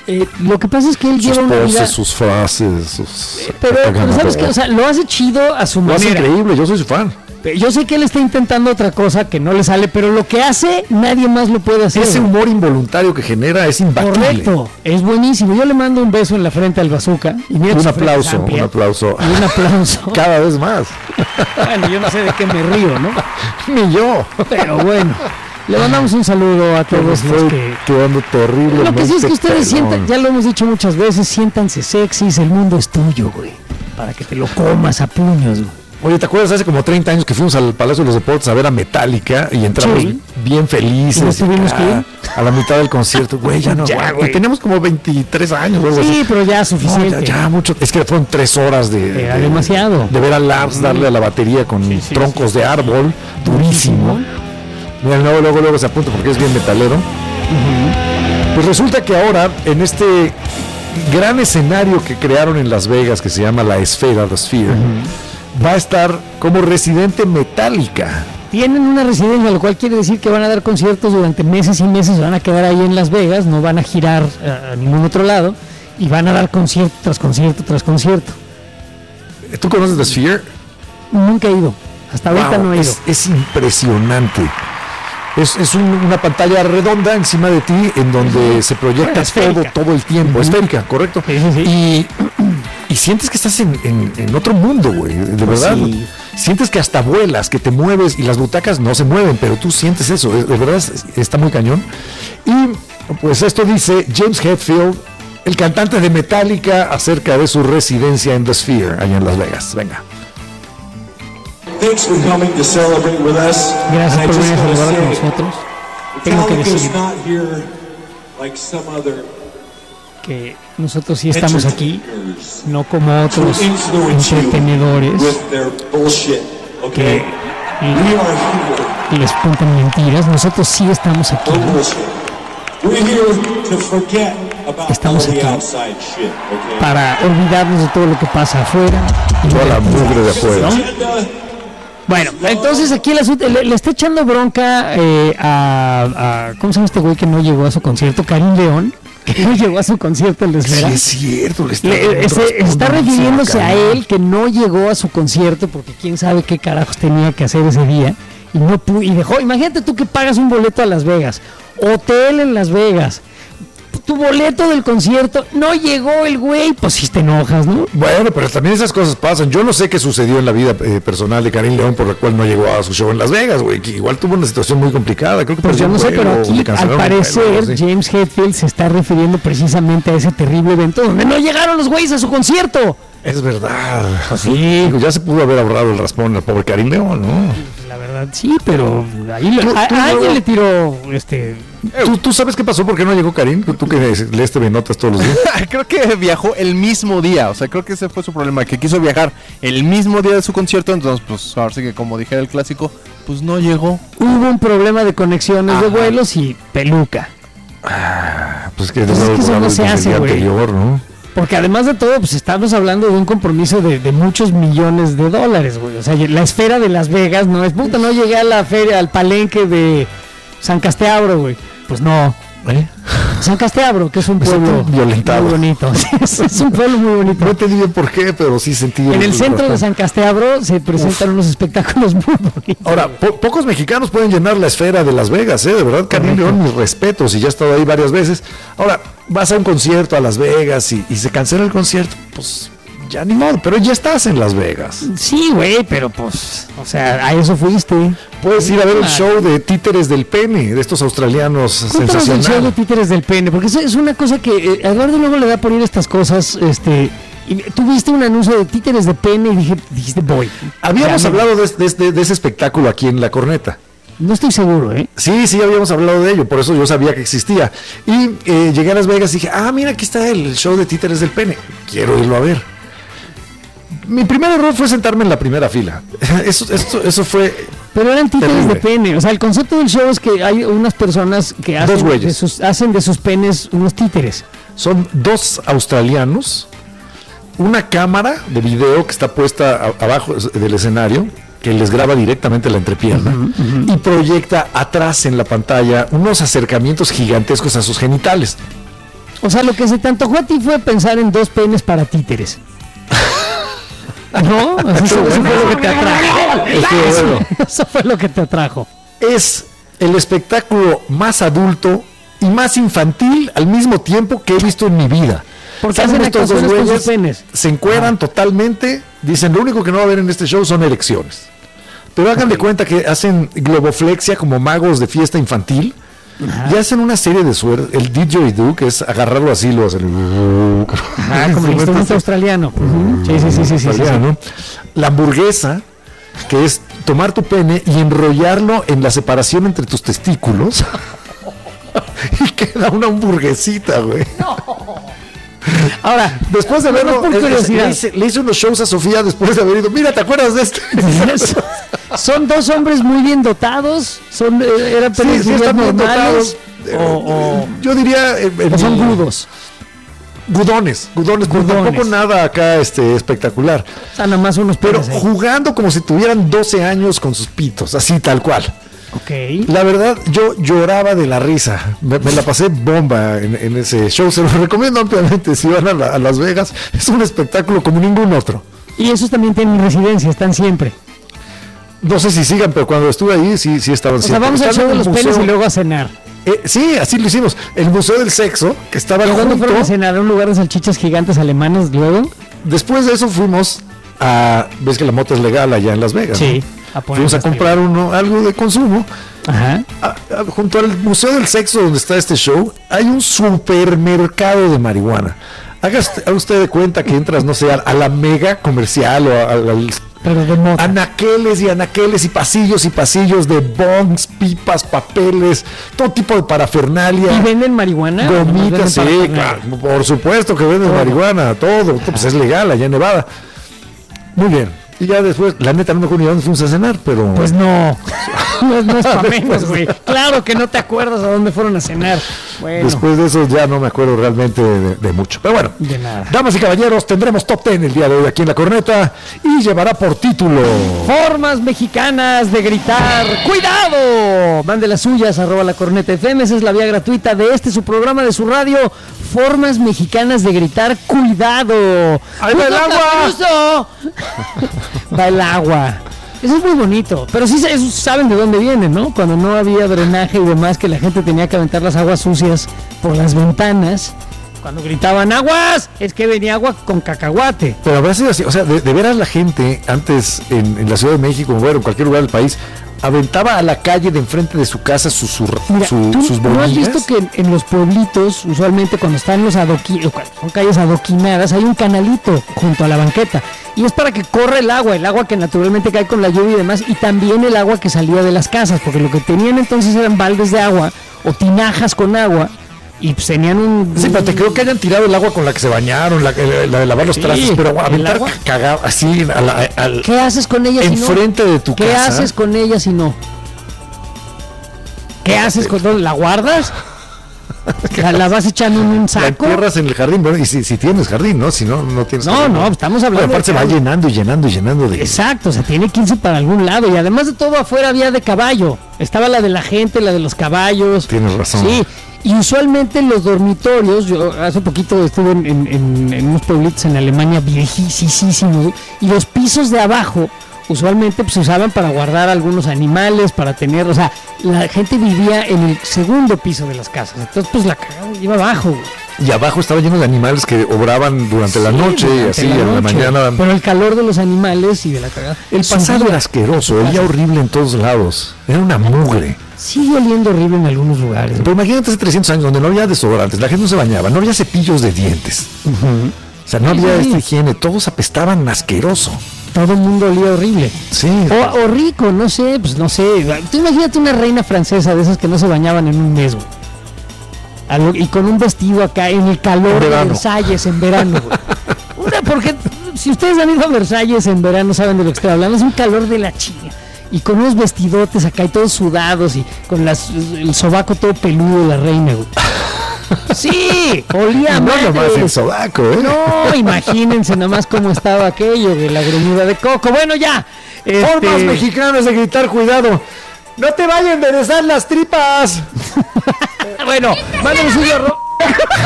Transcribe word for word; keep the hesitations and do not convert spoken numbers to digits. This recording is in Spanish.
Eh, lo que pasa es que él sus lleva una poses, vida... sus frases, sus... Eh, pero, pero ¿sabes qué? O sea, lo hace chido a su lo manera. hace increíble, yo soy su fan. Yo sé que él está intentando otra cosa que no le sale, pero lo que hace, nadie más lo puede hacer. Ese humor involuntario que genera es imbatible. Correcto, es buenísimo. Yo le mando un beso en la frente al Bazooka. Y mira, un aplauso, un aplauso. Y un aplauso. Cada vez más. Bueno, yo no sé de qué me río, ¿no? Ni yo. Pero bueno, le mandamos un saludo a todos los que... quedando terrible. Lo que sí es que ustedes sientan, ya lo hemos dicho muchas veces, siéntanse sexys, el mundo es tuyo, güey. Para que te lo comas a puños, güey. Oye, ¿te acuerdas hace como treinta años que fuimos al Palacio de los Deportes a ver a Metallica y entramos sí. bien felices? ¿No tuvimos que ir? A la mitad del concierto, güey, ya no, ya, güey. Teníamos como veintitrés años, güey. Sí, pero ya suficiente. No, ya, ya mucho. Es que fueron tres horas de. Era de, demasiado. De ver a Lars darle a la batería con sí, sí, troncos sí. de árbol, durísimo. Mira, luego, luego, luego se apunta porque es bien metalero. Uh-huh. Pues resulta que ahora, en este gran escenario que crearon en Las Vegas, que se llama la Esfera, The Sphere, uh-huh. va a estar como residente Metallica. Tienen una residencia, lo cual quiere decir que van a dar conciertos durante meses y meses, van a quedar ahí en Las Vegas, no van a girar a, a ningún otro lado y van a dar concierto tras concierto tras concierto. ¿Tú conoces The Sphere? Nunca he ido, hasta wow, ahorita no he ido. Es, es impresionante. Es, es un, una pantalla redonda encima de ti en donde se proyecta todo, todo el tiempo. Uh-huh. Esférica, correcto. Sí, sí, sí. Y, y sientes que estás en, en, en otro mundo, güey, de verdad. Sí. Sientes que hasta vuelas, que te mueves y las butacas no se mueven, pero tú sientes eso, de verdad está muy cañón. Y pues esto dice James Hetfield, el cantante de Metallica, acerca de su residencia en The Sphere, allá en Las Vegas. Venga. Thanks for coming to celebrate with us. Gracias por venir a celebrar con nosotros. Tengo que decir que nosotros sí estamos aquí, no como otros entretenedores que les cuentan mentiras. Nosotros sí estamos aquí. Estamos aquí para olvidarnos de todo lo que pasa afuera. Y toda la mugre de afuera. Bueno, entonces aquí el asunto, le, le está echando bronca eh, a, a, ¿cómo se llama este güey que no llegó a su concierto? Karim León, que no llegó a su concierto en La Esfera. Sí, es cierto. Le está, le, ese, está refiriéndose a él que no llegó a su concierto porque quién sabe qué carajos tenía que hacer ese día y no pudo, y dejó, imagínate tú que pagas un boleto a Las Vegas, hotel en Las Vegas, tu boleto del concierto, no llegó el güey, pues sí te enojas, ¿no? Bueno, pero también esas cosas pasan. Yo no sé qué sucedió en la vida eh, personal de Karim León por la cual no llegó a su show en Las Vegas, güey, que igual tuvo una situación muy complicada. Creo que pues yo no sé, pero aquí al parecer vuelo, James Hetfield se está refiriendo precisamente a ese terrible evento donde no llegaron los güeyes a su concierto. Es verdad. Sí, ya se pudo haber ahorrado el raspón al pobre Karim León, ¿no? La verdad, sí, pero ahí lo, a, a alguien le tiró este... ¿Tú, ¿Tú sabes qué pasó? ¿Por qué no llegó Karim? Tú que lees T V Notas todos los días. Creo que viajó el mismo día. O sea, creo que ese fue su problema, que quiso viajar el mismo día de su concierto. Entonces, pues, ahora sí que como dijera el clásico, pues no llegó. Hubo un problema de conexiones Ajá. de vuelos y peluca. Ah, pues que, pues es que eso no se hace, güey. ¿No? Porque además de todo, pues estamos hablando de un compromiso de, de muchos millones de dólares, güey. O sea, la esfera de Las Vegas no es puta, no llegué a la feria, al palenque de San Casteabro, güey. Pues no, ¿eh? San Casteabro, que es un pueblo violentado. Muy bonito. Es, es un pueblo muy bonito. No te digo por qué, pero sí sentí. En el centro bastante. de San Casteabro se presentan Uf. unos espectáculos muy bonitos. Ahora, po- pocos mexicanos pueden llenar la esfera de Las Vegas, ¿eh? De verdad, Karim León, mis respetos, y ya he estado ahí varias veces. Ahora, vas a un concierto a Las Vegas y, y se cancela el concierto, pues ya ni modo, pero ya estás en Las Vegas. Sí, güey, pero pues, o sea, a eso fuiste. Puedes ir a ver el show de Títeres del Pene, de estos australianos sensacionales. El show de Títeres del Pene, porque eso es una cosa que eh, Eduardo luego le da por ir a estas cosas, este... Y tuviste un anuncio de Títeres de Pene y dije, dijiste, voy. Habíamos ya, hablado de, de, de ese espectáculo aquí en La Corneta. No estoy seguro, ¿eh? Sí, sí, habíamos hablado de ello, por eso yo sabía que existía. Y eh, llegué a Las Vegas y dije, ah, mira, aquí está el show de Títeres del Pene. Quiero irlo a ver. Mi primer error fue sentarme en la primera fila. Eso, eso, eso fue. Pero eran títeres terrible. de pene. O sea, el concepto del show es que hay unas personas que hacen de, sus, hacen de sus penes unos títeres. Son dos australianos, una cámara de video que está puesta a, abajo del escenario, que les graba directamente la entrepierna, uh-huh, uh-huh. y proyecta atrás en la pantalla unos acercamientos gigantescos a sus genitales. O sea, lo que se te antojó a ti fue pensar en dos penes para títeres. ¿No? Eso, eso fue lo que te atrajo. Eso, eso fue lo que te atrajo. Es el espectáculo más adulto y más infantil al mismo tiempo que he visto en mi vida. Porque hacen estos dos actuaciones con güeyes, sus penes. se encueran ah. totalmente, dicen lo único que no va a haber en este show son erecciones. Pero hagan okay. de cuenta que hacen globoflexia como magos de fiesta infantil. Ajá. Y hacen una serie de suerte, el didgeridoo, que es agarrarlo así, lo hacen. Ah, como el instrumento australiano. Uh-huh. Sí, sí, sí, sí, sí, australiano. Sí, sí. La hamburguesa, que es tomar tu pene y enrollarlo en la separación entre tus testículos. Y queda una hamburguesita, güey. No. Ahora, después de verlo, por curiosidad. Le, hice, le hice unos shows a Sofía después de haber ido. Mira, ¿te acuerdas de este? Son dos hombres muy bien dotados. Son, eran sí, sí, están bien dotados. O, o, yo diría. Eh, o son gudos. Gudones, gudones, gudones. Tampoco nada acá este, espectacular. O sea, nada más unos Pero ahí. Jugando como si tuvieran doce años con sus pitos, así tal cual. Okay. La verdad, yo lloraba de la risa. Me, me la pasé bomba en, en ese show. Se los recomiendo ampliamente si van a, la, a Las Vegas. Es un espectáculo como ningún otro. Y esos también tienen residencia, están siempre. No sé si sigan, pero cuando estuve ahí sí, sí estaban o siempre. O sea, vamos al show de los penes y luego a cenar. Eh, sí, así lo hicimos. El Museo del Sexo, que estaba junto. ¿Dónde fueron a cenar? ¿A un lugar de salchichas gigantes alemanes luego? Después de eso fuimos a... ¿Ves que la moto es legal allá en Las Vegas? Sí. ¿no? A Fuimos a comprar uno, algo de consumo. Ajá. A, a, junto al Museo del Sexo donde está este show, hay un supermercado de marihuana. Haga usted, usted de cuenta que entras, no sé, a, a la mega comercial o a, a, al pero de mota. Anaqueles y anaqueles y pasillos y pasillos de bongs, pipas, papeles, todo tipo de parafernalia. ¿Y venden marihuana? Gomitas, sí, claro, por supuesto que venden todo. marihuana, todo, todo pues es legal allá en Nevada. Muy bien. Y ya después, la neta no me acuerdo ni a dónde fuimos a cenar, pero... Pues no, no, no es para menos, güey. Claro que no te acuerdas a dónde fueron a cenar. Bueno. Después de eso ya no me acuerdo realmente de, de mucho. Pero bueno, de nada. Damas y caballeros, tendremos Top diez el día de hoy aquí en La Corneta y llevará por título... Formas mexicanas de gritar. ¡Cuidado! Mande las suyas, arroba La Corneta F M. Esa es la vía gratuita de este, su programa de su radio. Formas mexicanas de gritar. ¡Cuidado! ¡Ahí va el agua! Va el agua. Eso es muy bonito, pero sí eso saben de dónde viene, ¿no? Cuando no había drenaje y demás, que la gente tenía que aventar las aguas sucias por las ventanas. Cuando gritaban aguas, es que venía agua con cacahuate. Pero habrá sido así, o sea, de, de veras la gente antes en, en la Ciudad de México, bueno, en cualquier lugar del país, aventaba a la calle de enfrente de su casa sus, su, Mira, su, ¿tú sus ¿no has visto que en, en los pueblitos, usualmente cuando están los adoquines, son calles adoquinadas, hay un canalito junto a la banqueta? Y es para que corra el agua, el agua que naturalmente cae con la lluvia y demás, y también el agua que salía de las casas, porque lo que tenían entonces eran baldes de agua o tinajas con agua, y pues tenían un... Sí, pero te creo que hayan tirado el agua con la que se bañaron, la, la, la de lavar los trastes, sí, pero aventar cagado así a la, al, ¿qué haces con ella si no? Enfrente de tu ¿Qué casa. ¿Qué haces con ella si no? ¿Qué haces con todo? ¿La guardas? ¿La, la vas echando en un saco? La entierras en el jardín, bueno, y si, si tienes jardín, ¿no? Si no, no tienes No, jardín, no, ¿no? estamos hablando bueno, aparte de... se va llenando y llenando y llenando de... Exacto, o sea, tiene que irse para algún lado. Y además de todo, afuera había de caballo. Estaba la de la gente, la de los caballos. Tienes razón. Sí, y usualmente los dormitorios, yo hace poquito estuve en, en, en, en unos pueblitos en Alemania viejísimos, y los pisos de abajo usualmente pues, se usaban para guardar algunos animales, para tener, o sea, la gente vivía en el segundo piso de las casas, entonces pues la cagada iba abajo, güey. Y abajo estaba lleno de animales que obraban durante sí, la noche y así, la en la mañana. Pero el calor de los animales y de la cagada. El pasado era asqueroso, olía horrible en todos lados, era una mugre. Sigue oliendo horrible en algunos lugares. Pero imagínate hace trescientos años donde no había desodorantes, la gente no se bañaba, no había cepillos de dientes. Uh-huh. O sea, no sí, había sí. esta higiene, todos apestaban asqueroso. Todo el mundo olía horrible. Sí. O, o rico, no sé, pues no sé. Tú imagínate una reina francesa de esas que no se bañaban en un mes, güey. Algo, y con un vestido acá en el calor de Versalles en verano, güey. Una, porque si ustedes han ido a Versalles en verano saben de lo que estoy hablando, es un calor de la chinga. Y con unos vestidotes acá y todos sudados y con las, el sobaco todo peludo de la reina, güey. Sí, olía no mal. No nomás el sobaco, ¿eh? No, imagínense nomás cómo estaba aquello de la greñuda de coco. Bueno, ya. Este... Formas mexicanas de gritar, cuidado. No te vayan a enderezar las tripas. Bueno, mándanos un arroz.